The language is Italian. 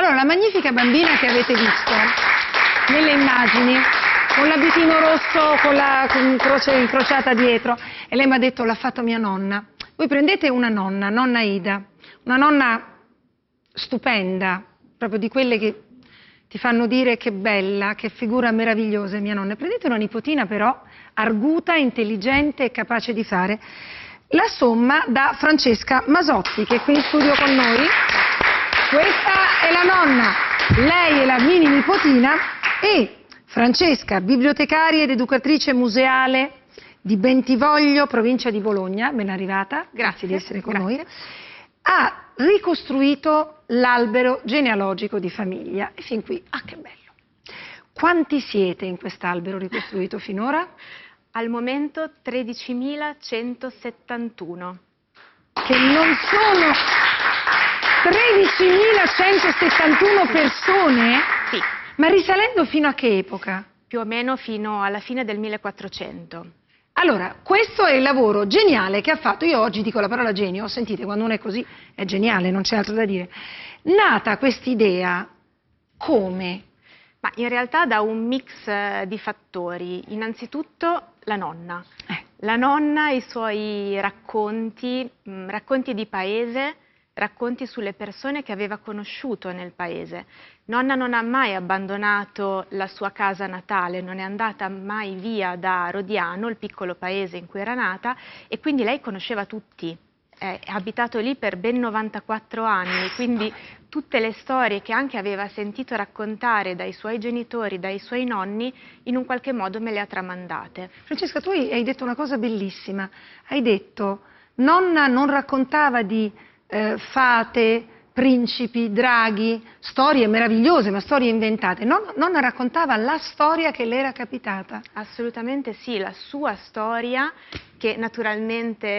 Allora, la magnifica bambina che avete visto nelle immagini, con l'abitino rosso, con la croce incrociata dietro, e lei mi ha detto: l'ha fatto mia nonna. Voi prendete una nonna, nonna Ida, una nonna stupenda, proprio di quelle che ti fanno dire che bella, che figura meravigliosa è mia nonna. Prendete una nipotina però arguta, intelligente e capace di fare la somma da Francesca Masotti, che è qui in studio con noi. Questa è la nonna, lei è la mini nipotina, e Francesca, bibliotecaria ed educatrice museale di Bentivoglio, provincia di Bologna, ben arrivata, grazie di essere con noi, ha ricostruito l'albero genealogico di famiglia. E fin qui, ah che bello! Quanti siete in quest'albero ricostruito finora? Al momento 13.171. Che non sono 13.171 persone? Sì. Ma risalendo fino a che epoca? Più o meno fino alla fine del 1400. Allora, questo è il lavoro geniale che ha fatto, io oggi dico la parola genio, sentite, quando uno è così è geniale, non c'è altro da dire. Nata quest'idea come? Ma in realtà da un mix di fattori. Innanzitutto la nonna. La nonna, i suoi racconti, racconti di paese, racconti sulle persone che aveva conosciuto nel paese. Nonna non ha mai abbandonato la sua casa natale, non è andata mai via da Rodiano, il piccolo paese in cui era nata, e quindi lei conosceva tutti. Ha abitato lì per ben 94 anni, quindi tutte le storie che anche aveva sentito raccontare dai suoi genitori, dai suoi nonni, in un qualche modo me le ha tramandate. Francesca, tu hai detto una cosa bellissima, hai detto nonna non raccontava di fate, principi, draghi, storie meravigliose, ma storie inventate. Nonna raccontava la storia che le era capitata. Assolutamente sì, la sua storia, che naturalmente